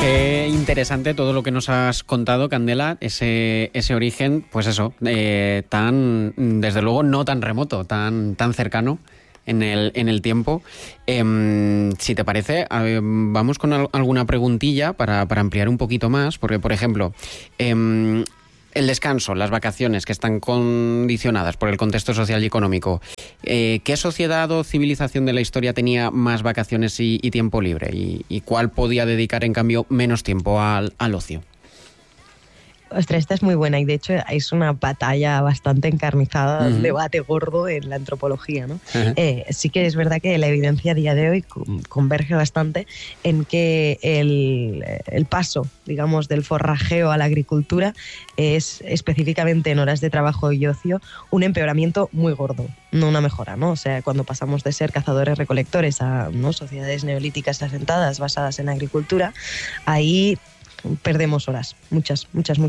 Qué interesante todo lo que nos has contado, Candela, ese origen, pues eso, desde luego no tan remoto, tan cercano en el tiempo. Si te parece, vamos con alguna preguntilla para ampliar un poquito más, porque, por ejemplo, el descanso, las vacaciones que están condicionadas por el contexto social y económico, ¿qué sociedad o civilización de la historia tenía más vacaciones y tiempo libre? ¿Y cuál podía dedicar, en cambio, menos tiempo al ocio? Ostras, esta es muy buena y de hecho es una batalla bastante encarnizada, un debate gordo en la antropología, ¿no? Sí que es verdad que la evidencia a día de hoy converge bastante en que el paso, digamos, del forrajeo a la agricultura es específicamente en horas de trabajo y ocio un empeoramiento muy gordo, no una mejora, ¿no? O sea, cuando pasamos de ser cazadores-recolectores a, ¿no?, sociedades neolíticas asentadas basadas en la agricultura, ahí perdemos horas, muchas.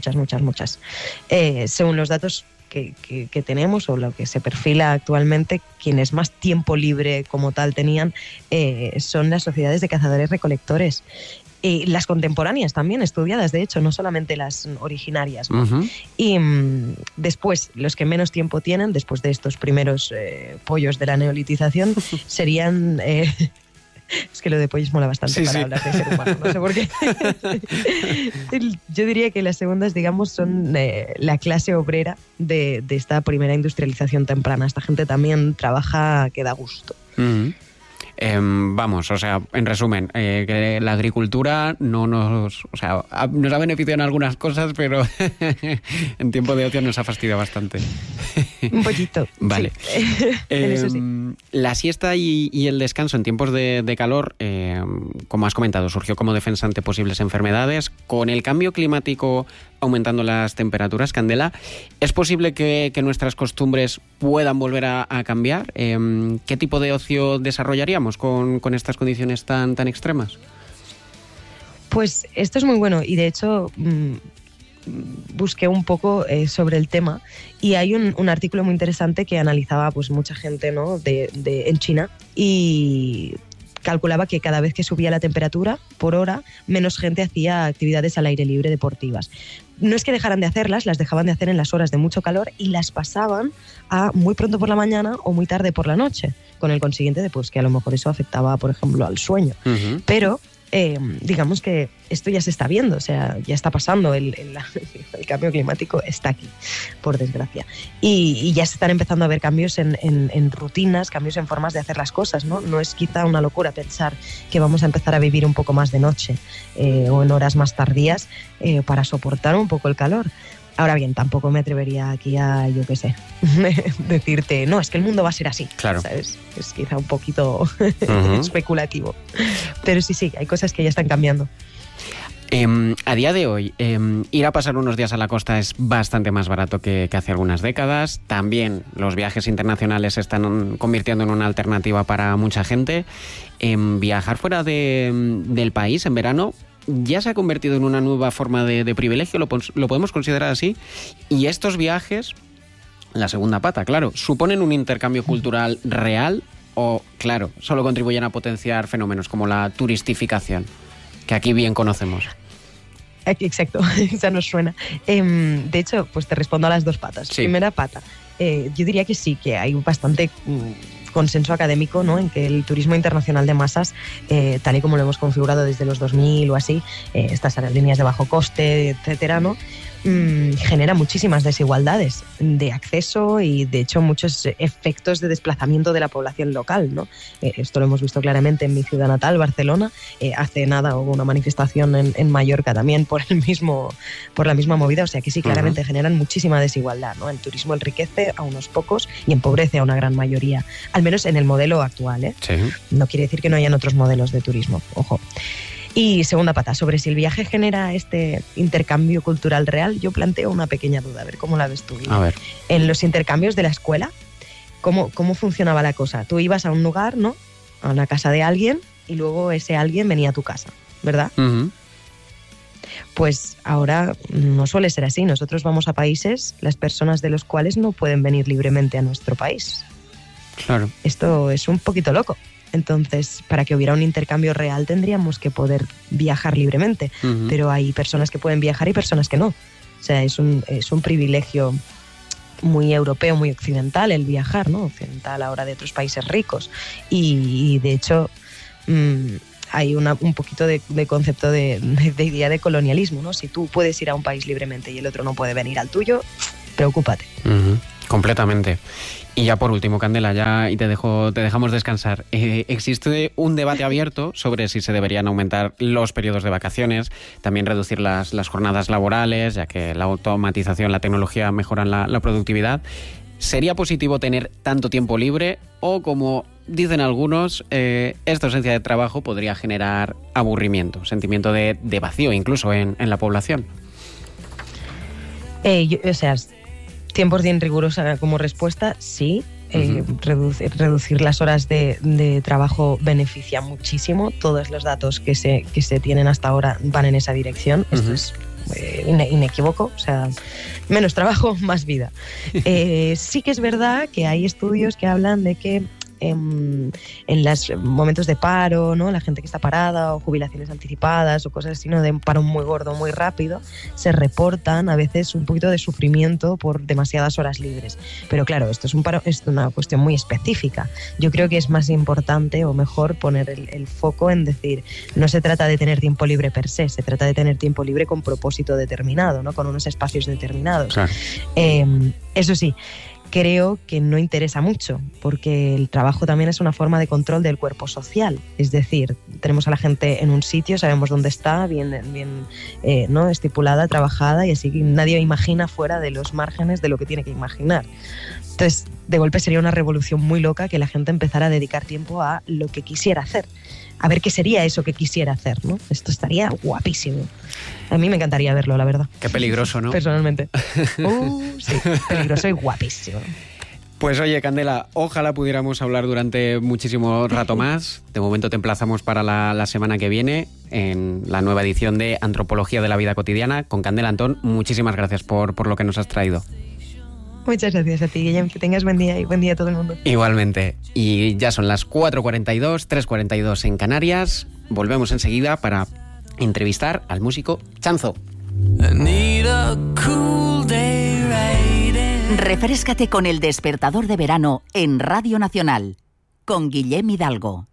Según los datos que tenemos o lo que se perfila actualmente, quienes más tiempo libre como tal tenían son las sociedades de cazadores-recolectores. Las contemporáneas también estudiadas, de hecho, no solamente las originarias, ¿no? Y después, los que menos tiempo tienen, después de estos primeros pollos de la neolitización, serían... Es que lo de pollos mola bastante para hablar de ser humano, no sé por qué. Yo diría que las segundas, digamos, son la clase obrera de esta primera industrialización temprana. Esta gente también trabaja que da gusto. Vamos, o sea, en resumen, que la agricultura nos ha beneficiado en algunas cosas, pero en tiempo de ocio nos ha fastidiado bastante. Un poquito. Vale. Sí. En eso sí. La siesta y el descanso en tiempos de calor, como has comentado, surgió como defensa ante posibles enfermedades. Con el cambio climático aumentando las temperaturas, Candela, ¿es posible que nuestras costumbres puedan volver a cambiar? ¿Qué tipo de ocio desarrollaríamos con estas condiciones tan extremas? Pues esto es muy bueno y de hecho busqué un poco sobre el tema y hay un artículo muy interesante que analizaba pues mucha gente, ¿no?, en China, y calculaba que cada vez que subía la temperatura por hora, menos gente hacía actividades al aire libre deportivas. No es que dejaran de hacerlas, las dejaban de hacer en las horas de mucho calor y las pasaban a muy pronto por la mañana o muy tarde por la noche, con el consiguiente de pues, que a lo mejor eso afectaba, por ejemplo, al sueño. Pero digamos que esto ya se está viendo, o sea, ya está pasando, el cambio climático está aquí, por desgracia. Y ya se están empezando a ver cambios en rutinas, cambios en formas de hacer las cosas, ¿no? No es quizá una locura pensar que vamos a empezar a vivir un poco más de noche o en horas más tardías para soportar un poco el calor. Ahora bien, tampoco me atrevería aquí a, yo qué sé, decirte, no, es que el mundo va a ser así. Claro. ¿Sabes? Es quizá un poquito especulativo. Pero sí, hay cosas que ya están cambiando. A día de hoy, ir a pasar unos días a la costa es bastante más barato que hace algunas décadas. También los viajes internacionales se están convirtiendo en una alternativa para mucha gente. Viajar fuera del país en verano ya se ha convertido en una nueva forma de privilegio, lo podemos considerar así. Y estos viajes, la segunda pata, claro, ¿suponen un intercambio cultural real o, claro, solo contribuyen a potenciar fenómenos como la turistificación, que aquí bien conocemos? Exacto, esa nos suena. De hecho, pues te respondo a las dos patas. Sí. Primera pata, yo diría que sí, que hay bastante consenso académico, ¿no?, en que el turismo internacional de masas, tal y como lo hemos configurado desde los 2000 o así, estas aerolíneas de bajo coste, etcétera, ¿no?, genera muchísimas desigualdades de acceso y, de hecho, muchos efectos de desplazamiento de la población local, ¿no? Esto lo hemos visto claramente en mi ciudad natal, Barcelona. Hace nada hubo una manifestación en Mallorca también por la misma movida. O sea que sí, claramente generan muchísima desigualdad, ¿no? El turismo enriquece a unos pocos y empobrece a una gran mayoría, al menos en el modelo actual, ¿eh? Sí. No quiere decir que no hayan otros modelos de turismo, ojo. Y segunda pata, sobre si el viaje genera este intercambio cultural real, yo planteo una pequeña duda, a ver cómo la ves tú. A ver. En los intercambios de la escuela, ¿cómo funcionaba la cosa? Tú ibas a un lugar, ¿no?, a una casa de alguien, y luego ese alguien venía a tu casa, ¿verdad? Pues ahora no suele ser así. Nosotros vamos a países, las personas de los cuales no pueden venir libremente a nuestro país. Claro. Esto es un poquito loco. Entonces, para que hubiera un intercambio real tendríamos que poder viajar libremente, pero hay personas que pueden viajar y personas que no. O sea, es un privilegio muy europeo, muy occidental el viajar, ¿no? Occidental ahora de otros países ricos. Y de hecho, hay un poquito de concepto de idea de colonialismo, ¿no? Si tú puedes ir a un país libremente y el otro no puede venir al tuyo, preocúpate. Completamente. Y ya por último, Candela, te dejamos descansar. Existe un debate abierto sobre si se deberían aumentar los periodos de vacaciones, también reducir las jornadas laborales, ya que la automatización, la tecnología mejoran la productividad. ¿Sería positivo tener tanto tiempo libre o, como dicen algunos, esta ausencia de trabajo podría generar aburrimiento, sentimiento de vacío incluso en la población? 100% rigurosa como respuesta, sí. Reducir las horas de trabajo beneficia muchísimo. Todos los datos que se tienen hasta ahora van en esa dirección. Esto es inequívoco. O sea, menos trabajo, más vida. Sí que es verdad que hay estudios que hablan de que en los momentos de paro, ¿no? La gente que está parada o jubilaciones anticipadas o cosas así, ¿no? De un paro muy gordo, muy rápido, se reportan a veces un poquito de sufrimiento por demasiadas horas libres. Pero claro, esto es una cuestión muy específica. Yo creo que es más importante o mejor poner el foco en decir, no se trata de tener tiempo libre per se, se trata de tener tiempo libre con propósito determinado, ¿no? Con unos espacios determinados. Claro. Eso sí, creo que no interesa mucho, porque el trabajo también es una forma de control del cuerpo social. Es decir, tenemos a la gente en un sitio, sabemos dónde está, bien ¿no? estipulada, trabajada, y así nadie imagina fuera de los márgenes de lo que tiene que imaginar. Entonces, de golpe sería una revolución muy loca que la gente empezara a dedicar tiempo a lo que quisiera hacer. A ver qué sería eso que quisiera hacer, ¿no? Esto estaría guapísimo. A mí me encantaría verlo, la verdad. Qué peligroso, ¿no? Personalmente. Sí, peligroso y guapísimo. Pues oye, Candela, ojalá pudiéramos hablar durante muchísimo rato más. De momento te emplazamos para la semana que viene en la nueva edición de Antropología de la Vida Cotidiana con Candela Antón. Muchísimas gracias por lo que nos has traído. Muchas gracias a ti, Guillem. Que tengas buen día y buen día a todo el mundo. Igualmente. Y ya son las 4:42, 3:42 en Canarias. Volvemos enseguida para entrevistar al músico Chanzo. Refréscate con El Despertador de Verano en Radio Nacional, con Guillem Hidalgo.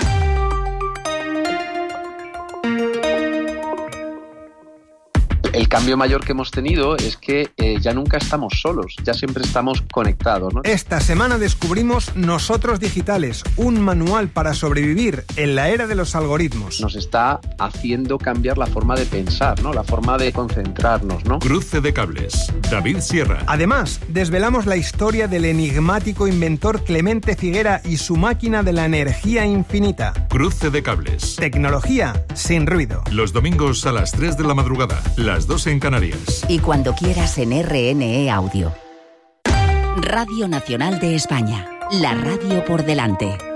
El cambio mayor que hemos tenido es que ya nunca estamos solos, ya siempre estamos conectados, ¿no? Esta semana descubrimos Nosotros Digitales, un manual para sobrevivir en la era de los algoritmos. Nos está haciendo cambiar la forma de pensar, ¿no? La forma de concentrarnos, ¿no? Cruce de cables, David Sierra. Además, desvelamos la historia del enigmático inventor Clemente Figuera y su máquina de la energía infinita. Cruce de cables. Tecnología sin ruido. Los domingos a las 3 de la madrugada, las 2 en Canarias. Y cuando quieras en RNE Audio. Radio Nacional de España. La radio por delante.